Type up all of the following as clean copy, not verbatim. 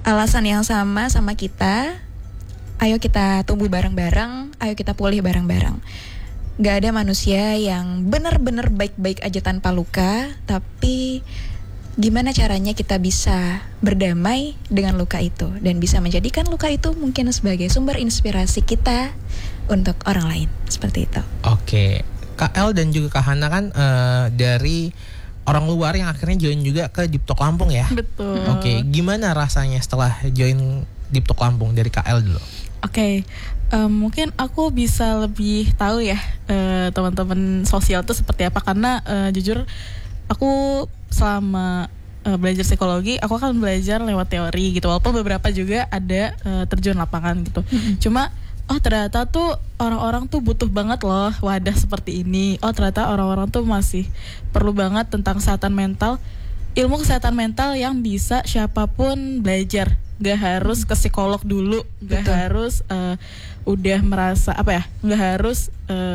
alasan yang sama sama kita. Ayo kita tumbuh bareng-bareng, ayo kita pulih bareng-bareng. Gak ada manusia yang benar-benar baik-baik aja tanpa luka, tapi gimana caranya kita bisa berdamai dengan luka itu dan bisa menjadikan luka itu mungkin sebagai sumber inspirasi kita untuk orang lain, seperti itu. Oke, Kak El dan juga Kak Hana kan dari orang luar yang akhirnya join juga ke Deep Talk Lampung ya. Betul. Oke, gimana rasanya setelah join Deep Talk Lampung dari Kak El dulu? Oke, mungkin aku bisa lebih tahu ya teman-teman sosial itu seperti apa, karena jujur aku selama belajar psikologi aku akan belajar lewat teori gitu, walaupun beberapa juga ada terjun lapangan gitu. Cuma ternyata tuh orang-orang tuh butuh banget loh wadah seperti ini. Ternyata orang-orang tuh masih perlu banget tentang kesehatan mental, ilmu kesehatan mental yang bisa siapapun belajar. Gak harus ke psikolog dulu, gak harus udah merasa gak harus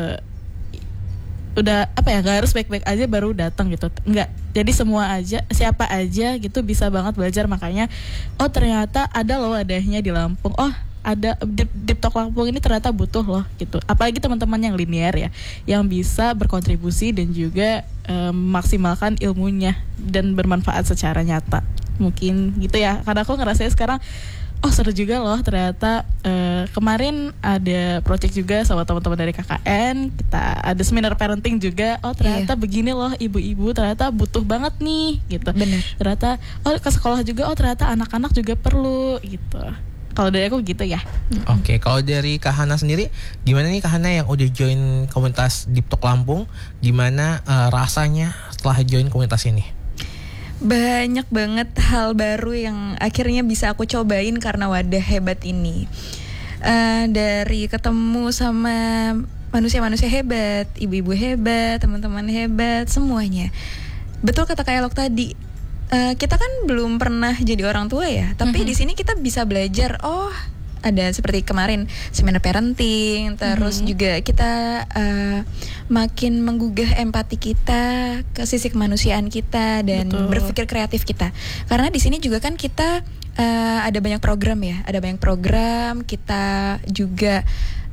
gak harus baik-baik aja baru datang gitu. Enggak. Jadi siapa aja gitu bisa banget belajar. Makanya ternyata ada loh wadahnya di Lampung. Ada Deep Talk Lampung ini ternyata butuh loh gitu. Apalagi teman-teman yang linear ya, yang bisa berkontribusi dan juga memaksimalkan ilmunya dan bermanfaat secara nyata. Mungkin gitu ya, karena aku ngerasain sekarang seru juga loh ternyata. Kemarin ada project juga sama teman-teman dari KKN, kita ada seminar parenting juga. Ternyata begini loh ibu-ibu, ternyata butuh banget nih gitu. Bener. Ternyata ke sekolah juga, ternyata anak-anak juga perlu gitu. Kalau dari aku gitu ya. Oke, kalau dari Kak Hana sendiri, gimana nih Kak Hana yang udah join komunitas Deep Talk Lampung? Gimana rasanya setelah join komunitas ini? Banyak banget hal baru yang akhirnya bisa aku cobain karena wadah hebat ini. Dari ketemu sama manusia-manusia hebat, ibu-ibu hebat, teman-teman hebat, semuanya. Betul kata Kak Elok tadi. Kita kan belum pernah jadi orang tua ya, tapi di sini kita bisa belajar. Ada seperti kemarin seminar parenting, terus juga kita makin menggugah empati kita ke sisi kemanusiaan kita dan berpikir kreatif kita. Karena di sini juga kan kita ada banyak program ya, kita juga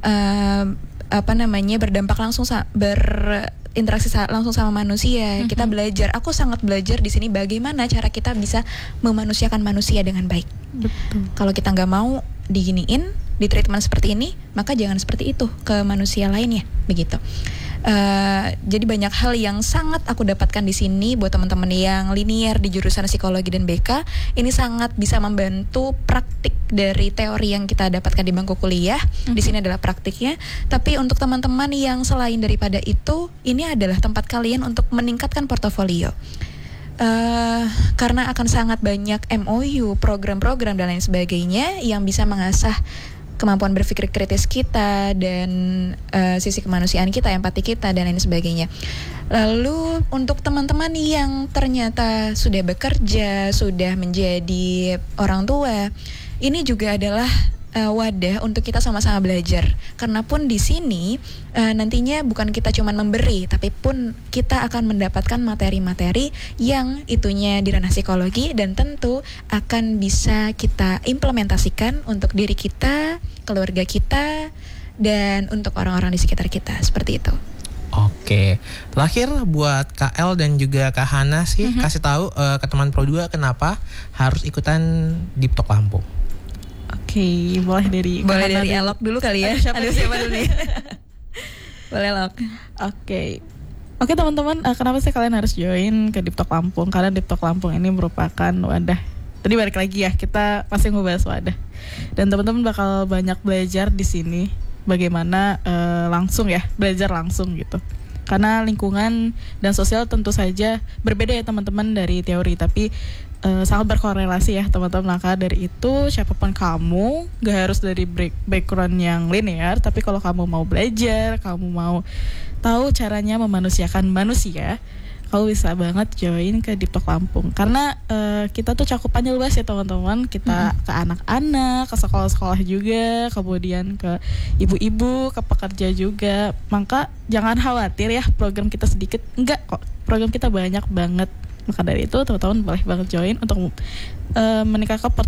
berdampak langsung berinteraksi langsung sama manusia. Kita belajar. Aku sangat belajar di sini bagaimana cara kita bisa memanusiakan manusia dengan baik. Kalau kita nggak mau diginiin, di treatment seperti ini, maka jangan seperti itu ke manusia lainnya, begitu. Jadi banyak hal yang sangat aku dapatkan di sini. Buat teman-teman yang linear di jurusan psikologi dan BK, ini sangat bisa membantu praktik dari teori yang kita dapatkan di bangku kuliah. Di sini adalah praktiknya. Tapi untuk teman-teman yang selain daripada itu, ini adalah tempat kalian untuk meningkatkan portofolio. Karena akan sangat banyak MOU, program-program dan lain sebagainya yang bisa mengasah kemampuan berpikir kritis kita dan sisi kemanusiaan kita, empati kita dan lain sebagainya. Lalu untuk teman-teman yang ternyata sudah bekerja, sudah menjadi orang tua, ini juga adalah wadah untuk kita sama-sama belajar. Karena pun di sini nantinya bukan kita cuma memberi, tapi pun kita akan mendapatkan materi-materi yang itunya di ranah psikologi dan tentu akan bisa kita implementasikan untuk diri kita, keluarga kita, dan untuk orang-orang di sekitar kita. Seperti itu. Oke, terakhir buat Kak El dan juga Kak Hana sih, kasih tahu ke teman Pro 2 kenapa harus ikutan Deep Talk Lampung. Oke, boleh dari Elok dulu kali ya. Ada siapa dulu nih? Boleh Elok. Oke teman-teman, kenapa sih kalian harus join ke Deep Talk Lampung? Karena Deep Talk Lampung ini merupakan wadah. Tadi balik lagi ya, kita pasti ngebahas wadah. Dan teman-teman bakal banyak belajar di sini bagaimana belajar langsung gitu. Karena lingkungan dan sosial tentu saja berbeda ya teman-teman dari teori, tapi sangat berkorelasi ya teman-teman. Maka dari itu siapapun kamu, gak harus dari background yang linear, tapi kalau kamu mau belajar, kamu mau tahu caranya memanusiakan manusia, kamu bisa banget join ke Deep Talk Lampung. Karena kita tuh cakupannya luas ya teman-teman. Kita ke anak-anak, ke sekolah-sekolah juga, kemudian ke ibu-ibu, ke pekerja juga. Maka jangan khawatir ya program kita sedikit. Enggak kok, program kita banyak banget. Maka dari itu teman-teman boleh banget join untuk meningkatkan